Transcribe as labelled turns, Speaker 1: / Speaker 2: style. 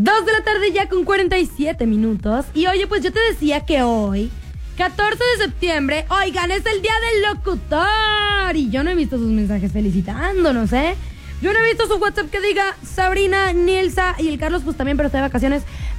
Speaker 1: 2 de la tarde ya con 47 minutos. Y oye, pues yo te decía que hoy, 14 de septiembre, oigan, es el día del locutor. Y yo no he visto sus mensajes felicitándonos, ¿eh? Yo no he visto su WhatsApp que diga Sabrina, Nilsa y el Carlos, pues también, pero está de vacaciones.